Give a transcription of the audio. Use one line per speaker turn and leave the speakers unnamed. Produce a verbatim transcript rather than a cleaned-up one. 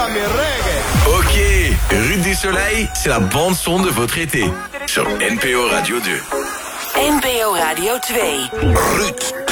Ok, Rude du Soleil, c'est la bande-son de votre été. Sur N P O Radio deux.
N P O Radio twee.
Ruud.